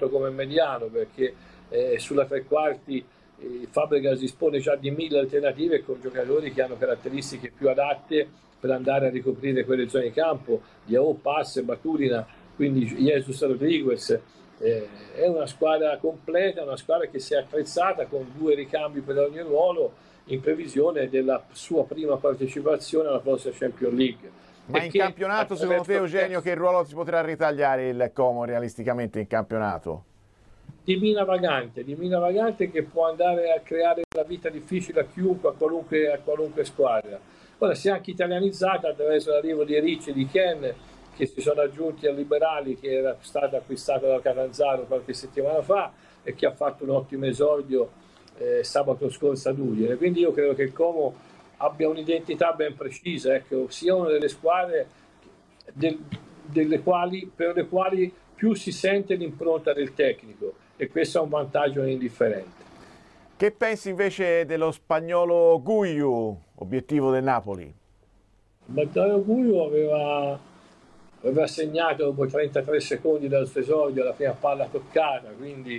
fatto come mediano, perché sulla tre quarti Fabregas dispone già di 1000 alternative con giocatori che hanno caratteristiche più adatte per andare a ricoprire quelle zone di campo, Diao, Pass, Baturina, quindi Jesus Rodriguez. È una squadra completa, una squadra che si è attrezzata con 2 ricambi per ogni ruolo in previsione della sua prima partecipazione alla prossima Champions League. Ma in campionato, secondo te, Eugenio, che ruolo si potrà ritagliare il Como realisticamente in campionato? Di mina vagante che può andare a creare la vita difficile a chiunque, a qualunque squadra. Ora si è anche italianizzata attraverso l'arrivo di Ricci e di Ken, che si sono aggiunti al Liberali, che era stato acquistato da Catanzaro qualche settimana fa e che ha fatto un ottimo esordio sabato scorso ad Udine. Quindi io credo che il Como abbia un'identità ben precisa, ecco, sia una delle squadre per le quali più si sente l'impronta del tecnico, e questo è un vantaggio indifferente. Che pensi invece dello spagnolo Guiu, obiettivo del Napoli? Matteo Guiu aveva segnato dopo 33 secondi dal suo esordio la prima palla toccata, quindi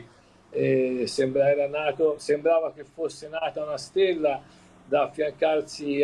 sembrava che fosse nata una stella da affiancarsi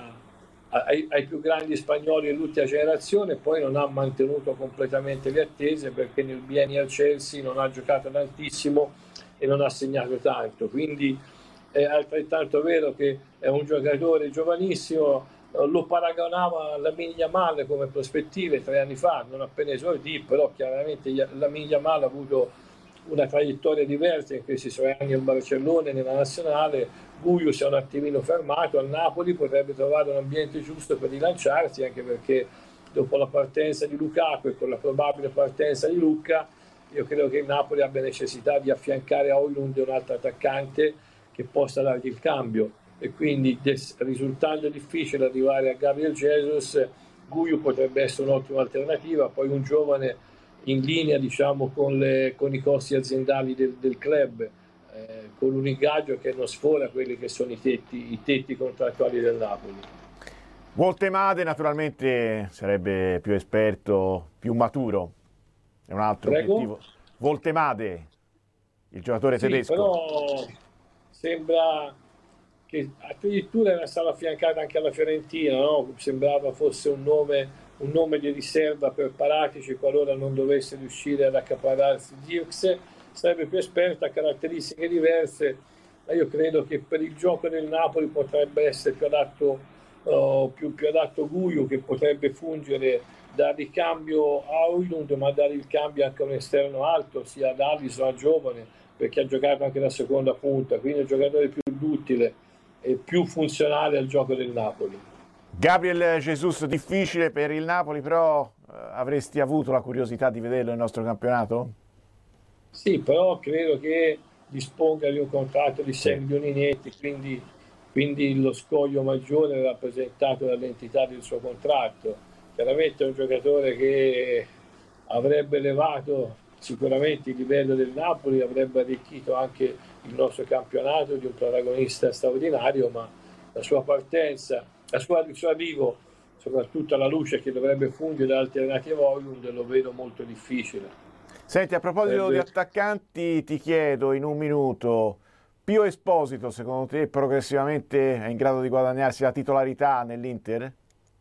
ai più grandi spagnoli dell'ultima generazione. Poi non ha mantenuto completamente le attese, perché nel biennio al Chelsea non ha giocato tantissimo e non ha segnato tanto, quindi è altrettanto vero che è un giocatore giovanissimo. Lo paragonava alla Lamine Yamal come prospettive 3 anni fa, non appena esordì, però chiaramente la Lamine Yamal ha avuto una traiettoria diversa in questi suoi anni al Barcellona e nella nazionale. Guiu si è un attimino fermato, al Napoli potrebbe trovare un ambiente giusto per rilanciarsi, anche perché dopo la partenza di Lukaku e con la probabile partenza di Lucca, io credo che il Napoli abbia necessità di affiancare a Højlund un altro attaccante che possa dargli il cambio, e quindi risultando difficile arrivare a Gabriel Jesus, Guiu potrebbe essere un'ottima alternativa, poi un giovane in linea, diciamo, con i costi aziendali del club, con un ingaggio che non sfora quelli che sono i tetti contrattuali del Napoli. Woltemade naturalmente sarebbe più esperto, più maturo, è un altro obiettivo. Woltemade, il giocatore tedesco. Però sembra che addirittura era stato affiancato anche alla Fiorentina, no? Sembrava fosse un nome di riserva per Paratici qualora non dovesse riuscire ad accaparrarsi Zirkzee. Sarebbe più esperto, ha caratteristiche diverse, ma io credo che per il gioco del Napoli potrebbe essere più adatto Guiu, che potrebbe fungere da ricambio a Højlund, ma dare il cambio anche a un esterno alto, sia ad Alisson, giovane, perché ha giocato anche la seconda punta, quindi è un giocatore più duttile e più funzionale al gioco del Napoli. Gabriel Jesus difficile per il Napoli, però avresti avuto la curiosità di vederlo nel nostro campionato? Sì, però credo che disponga di un contratto di 6 milioni netti, quindi lo scoglio maggiore è rappresentato dall'entità del suo contratto. Chiaramente è un giocatore che avrebbe elevato sicuramente il livello del Napoli, avrebbe arricchito anche il nostro campionato di un protagonista straordinario, ma la sua partenza, il suo arrivo, soprattutto alla luce che dovrebbe fungere da alternativa a Højlund, lo vedo molto difficile. Senti, a proposito di attaccanti, ti chiedo in un minuto, Pio Esposito secondo te progressivamente è in grado di guadagnarsi la titolarità nell'Inter?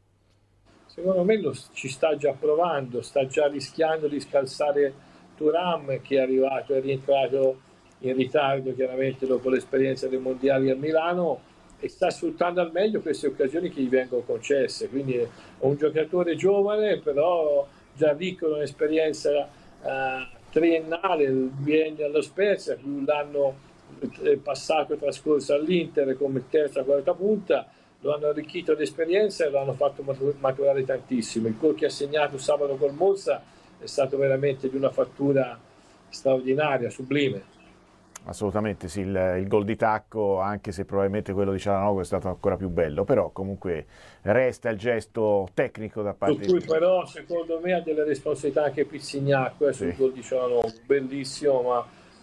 Secondo me ci sta già provando, sta già rischiando di scalzare Thuram, che è rientrato in ritardo chiaramente dopo l'esperienza dei mondiali a Milano, e sta sfruttando al meglio queste occasioni che gli vengono concesse. Quindi è un giocatore giovane, però già ricco di un'esperienza triennale, il biennio allo Spezia, più l'anno passato e trascorso all'Inter come terza quarta punta, lo hanno arricchito di esperienza e lo hanno fatto maturare tantissimo. Il gol che ha segnato sabato col Monza è stato veramente di una fattura straordinaria, sublime. Assolutamente sì, il gol di tacco, anche se probabilmente quello di Cialanoglu è stato ancora più bello, però comunque resta il gesto tecnico da parte su cui però secondo me ha delle responsabilità anche Pizzignacco sul gol di Cialanoglu, bellissimo, ma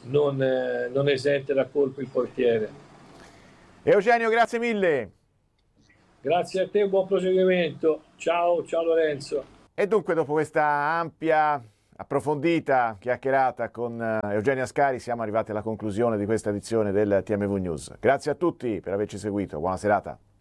non esente da colpo il portiere. Eugenio, grazie mille. Grazie a te, buon proseguimento. Ciao Lorenzo. E dunque dopo questa ampia approfondita chiacchierata con Eugenio Ascari siamo arrivati alla conclusione di questa edizione del TMV News. Grazie a tutti per averci seguito, buona serata.